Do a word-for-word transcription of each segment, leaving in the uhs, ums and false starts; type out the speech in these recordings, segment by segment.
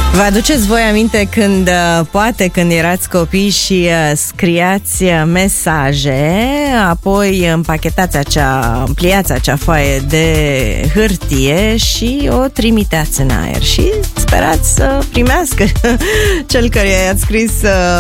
Vă aduceți voi aminte când, poate când erați copii și scriați mesaje, apoi împachetați acea, pliați acea foaie de hârtie și o trimiteați în aer și sperați să primească cel care i-ați scris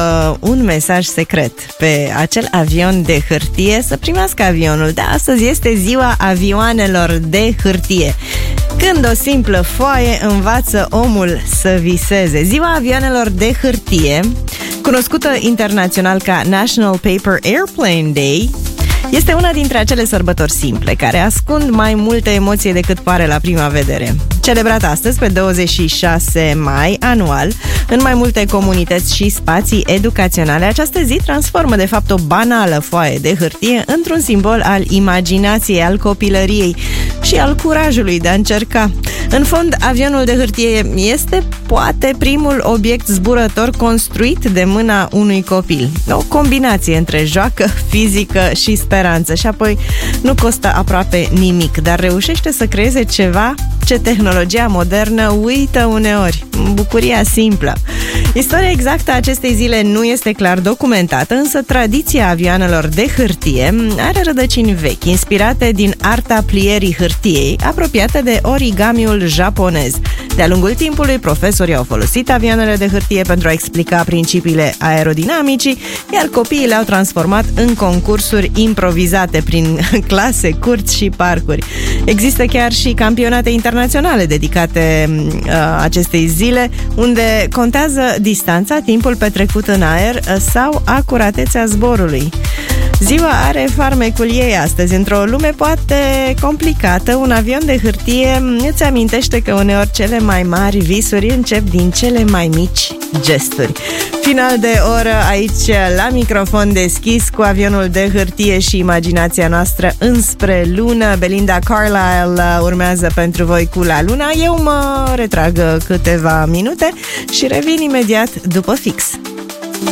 un mesaj secret pe acel avion de hârtie, să primească avionul. De astăzi este ziua avioanelor de hârtie, când o simplă foaie învață omul să viseze. Ziua avioanelor de hârtie, cunoscută internațional ca National Paper Airplane Day, este una dintre acele sărbători simple, care ascund mai multe emoții decât pare la prima vedere. Celebrat astăzi, pe douăzeci și șase mai, anual, în mai multe comunități și spații educaționale, această zi transformă, de fapt, o banală foaie de hârtie într-un simbol al imaginației, al copilăriei și al curajului de a încerca. În fond, avionul de hârtie este, poate, primul obiect zburător construit de mâna unui copil. O combinație între joacă, fizică și speranță. Și apoi nu costă aproape nimic, dar reușește să creeze ceva ce tehnologia modernă uită uneori. Bucuria simplă. Istoria exactă a acestei zile nu este clar documentată, însă tradiția avioanelor de hârtie are rădăcini vechi, inspirate din arta plierii hârtiei, apropiată de origamiul japonez. De-a lungul timpului, profesorii au folosit avioanele de hârtie pentru a explica principiile aerodinamicii, iar copiii le-au transformat în concursuri improvizate prin clase, curți și parcuri. Există chiar și campionate internaționale dedicate uh, acestei zile, unde contează distanța, timpul petrecut în aer sau acuratețea zborului. Ziua are farmecul ei astăzi. Într-o lume poate complicată, un avion de hârtie îți amintește că uneori cele mai mari visuri încep din cele mai mici gesturi. Final de oră aici la microfon deschis cu avionul de hârtie și imaginația noastră înspre lună. Belinda Carlisle urmează pentru voi cu La Luna. Eu mă retrag câteva minute și revin imediat după fix.